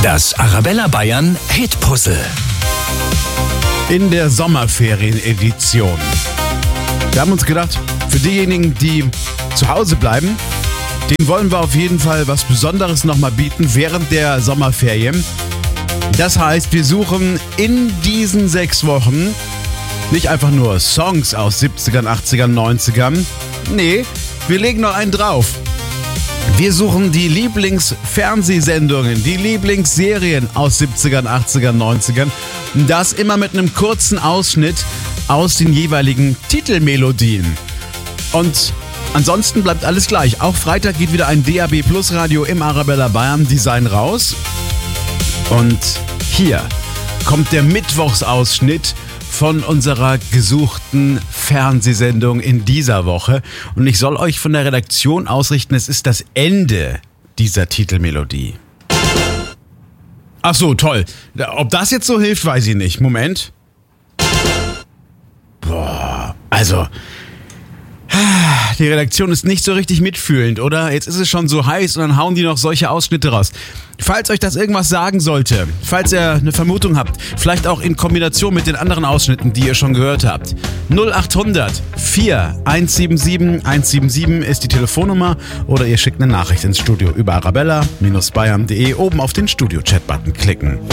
Das Arabella Bayern Hitpuzzle. In der Sommerferien-Edition. Wir haben uns gedacht, für diejenigen, die zu Hause bleiben, denen wollen wir auf jeden Fall was Besonderes nochmal bieten während der Sommerferien. Das heißt, wir suchen in diesen 6 Wochen nicht einfach nur Songs aus 70ern, 80ern, 90ern. Nee, wir legen noch einen drauf. Wir suchen die Lieblingsfernsehsendungen, die Lieblingsserien aus 70ern, 80ern, 90ern. Das immer mit einem kurzen Ausschnitt aus den jeweiligen Titelmelodien. Und ansonsten bleibt alles gleich. Auch Freitag geht wieder ein DAB Plus Radio im Arabella Bayern Design raus. Und hier kommt der Mittwochsausschnitt von unserer gesuchten Fernsehsendung in dieser Woche. Und ich soll euch von der Redaktion ausrichten, es ist das Ende dieser Titelmelodie. Ach so, toll. Ob das jetzt so hilft, weiß ich nicht. Moment. Also, die Redaktion ist nicht so richtig mitfühlend, oder? Jetzt ist es schon so heiß und dann hauen die noch solche Ausschnitte raus. Falls euch das irgendwas sagen sollte, falls ihr eine Vermutung habt, vielleicht auch in Kombination mit den anderen Ausschnitten, die ihr schon gehört habt. 0800 4 177 177 ist die Telefonnummer oder ihr schickt eine Nachricht ins Studio über arabella-bayern.de, oben auf den Studio-Chat-Button klicken.